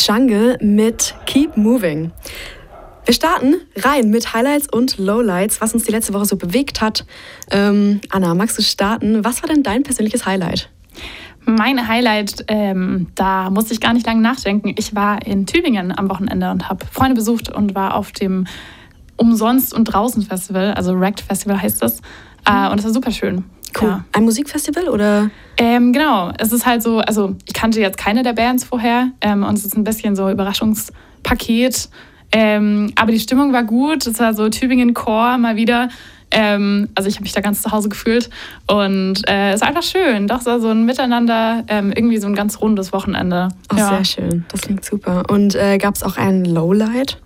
Jungle mit Keep Moving. Wir starten rein mit Highlights und Lowlights, was uns die letzte Woche so bewegt hat. Anna, magst du starten? Was war denn dein persönliches Highlight? Mein Highlight, da musste ich gar nicht lange nachdenken. Ich war in Tübingen am Wochenende und habe Freunde besucht und war auf dem Umsonst- und Draußen-Festival, also Wrecked Festival heißt das. Und es war super schön. Cool. Ja. Ein Musikfestival oder? Genau, es ist halt so, also ich kannte jetzt keine der Bands vorher und es ist ein bisschen so Überraschungspaket. Aber die Stimmung war gut, es war so Tübingen-Core mal wieder. Also ich habe mich da ganz zu Hause gefühlt und es war einfach schön. Doch, es war so ein Miteinander, irgendwie so ein ganz rundes Wochenende. Oh, ja. Sehr schön, das klingt super. Und gab es auch ein Lowlight?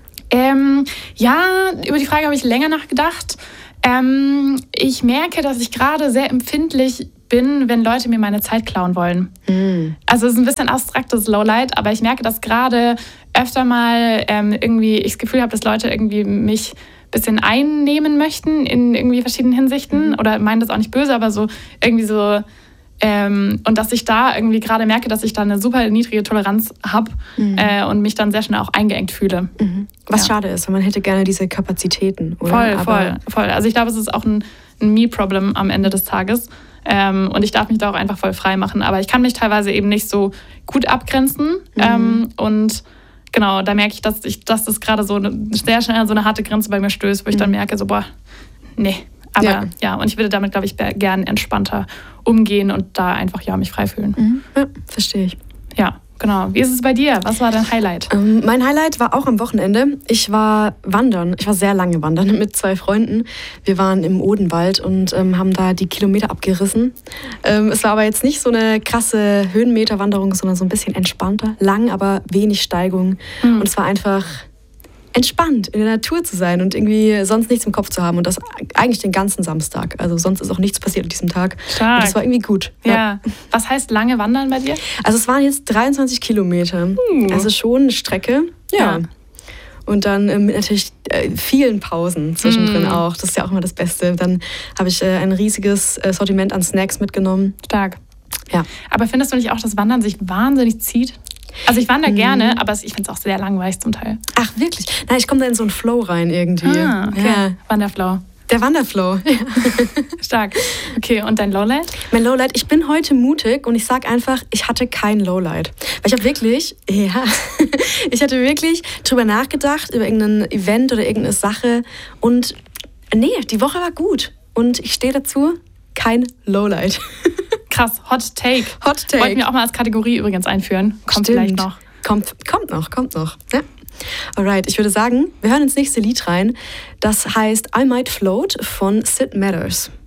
Ja, über die Frage habe ich länger nachgedacht. Ich merke, dass ich gerade sehr empfindlich bin, wenn Leute mir meine Zeit klauen wollen. Also es ist ein bisschen abstraktes Lowlight, aber ich merke, dass gerade öfter mal irgendwie ich das Gefühl habe, dass Leute irgendwie mich ein bisschen einnehmen möchten in irgendwie verschiedenen Hinsichten oder meinen das auch nicht böse, aber so irgendwie so und dass ich da irgendwie gerade merke, dass ich da eine super niedrige Toleranz habe und mich dann sehr schnell auch eingeengt fühle. Was schade ist, weil man hätte gerne diese Kapazitäten. Oder? Voll. Also ich glaube, es ist auch ein Me-Problem am Ende des Tages. Und ich darf mich da auch einfach voll frei machen. Aber ich kann mich teilweise eben nicht so gut abgrenzen. Und genau, da merke ich, dass das gerade so sehr schnell an so eine harte Grenze bei mir stößt, wo ich dann merke, so, boah, nee. Aber ja, und ich würde damit, glaube ich, gern entspannter umgehen und da einfach, mich frei fühlen. Ja, verstehe ich. Ja, genau. Wie ist es bei dir? Was war dein Highlight? Mein Highlight war auch am Wochenende. Ich war wandern. Ich war sehr lange wandern mit 2 Freunden. Wir waren im Odenwald und haben da die Kilometer abgerissen. Es war aber jetzt nicht so eine krasse Höhenmeterwanderung, sondern so ein bisschen entspannter. Lang, aber wenig Steigung. Und es war einfach entspannt, in der Natur zu sein und irgendwie sonst nichts im Kopf zu haben. Und das eigentlich den ganzen Samstag. Also sonst ist auch nichts passiert an diesem Tag. Stark. Und das war irgendwie gut. Ja. Was heißt lange Wandern bei dir? Also es waren jetzt 23 Kilometer. Also schon eine Strecke. Ja. Und dann mit natürlich vielen Pausen zwischendrin auch. Das ist ja auch immer das Beste. Dann habe ich ein riesiges Sortiment an Snacks mitgenommen. Stark. Ja. Aber findest du nicht auch, dass Wandern sich wahnsinnig zieht? Also ich wandere gerne, aber ich finde es auch sehr langweilig zum Teil. Ach, wirklich? Nein, ich komme da in so einen Flow rein irgendwie. Ah, okay. Ja. Wanderflow. Der Wanderflow. Ja. Stark. Okay, und dein Lowlight? Mein Lowlight, ich bin heute mutig und ich sage einfach, ich hatte kein Lowlight. Weil ich hatte wirklich drüber nachgedacht, über irgendein Event oder irgendeine Sache und die Woche war gut. Und ich stehe dazu, kein Lowlight. Krass, Hot Take. Wollten wir auch mal als Kategorie übrigens einführen. Kommt vielleicht noch. Kommt noch. Ja. Alright, ich würde sagen, wir hören ins nächste Lied rein. Das heißt I Might Float von Sid Metters.